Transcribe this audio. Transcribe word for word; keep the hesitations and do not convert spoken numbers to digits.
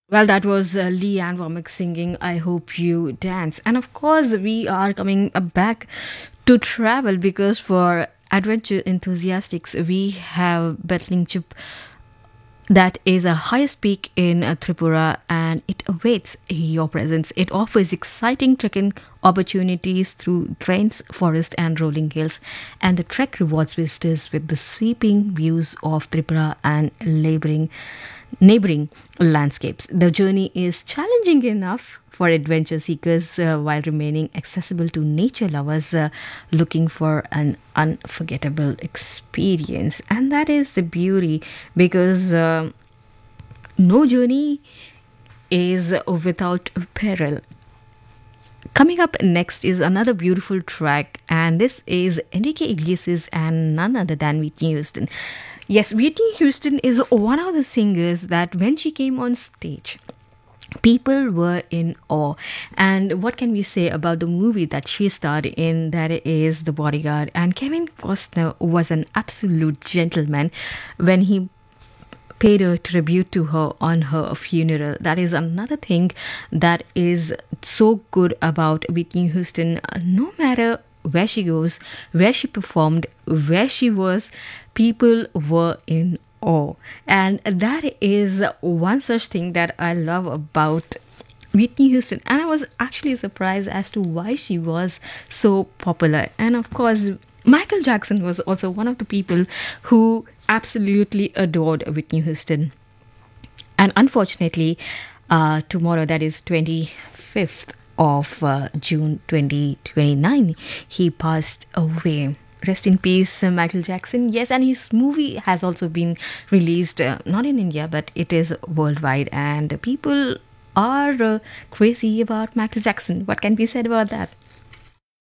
Well, that was uh, Lee Ann Womack singing I Hope You Dance. And of course, we are coming uh, back to travel because for adventure enthusiasts, we have Battling Chip that is a highest peak in uh, Tripura and it awaits your presence. It offers exciting trekking opportunities through trains, forest, and rolling hills. And the trek rewards visitors with the sweeping views of Tripura and laboring neighboring landscapes. The journey is challenging enough for adventure seekers uh, while remaining accessible to nature lovers uh, looking for an unforgettable experience. And that is the beauty because uh, no journey is without peril. Coming up next is another beautiful track, and this is Enrique Iglesias and none other than Whitney Houston. Yes, Whitney Houston is one of the singers that when she came on stage, people were in awe. And what can we say about the movie that she starred in? That is The Bodyguard. And Kevin Costner was an absolute gentleman when he paid a tribute to her on her funeral. That is another thing that is so good about Whitney Houston. No matter where she goes, where she performed, where she was, people were in awe. And that is one such thing that I love about Whitney Houston. And I was actually surprised as to why she was so popular. And of course, Michael Jackson was also one of the people who absolutely adored Whitney Houston. And unfortunately, uh, tomorrow, that is twenty-fifth of uh, June twenty twenty-nine, he passed away. Rest in peace, uh, Michael Jackson. Yes, and his movie has also been released, uh, not in India, but it is worldwide. And people are uh, crazy about Michael Jackson. What can be said about that?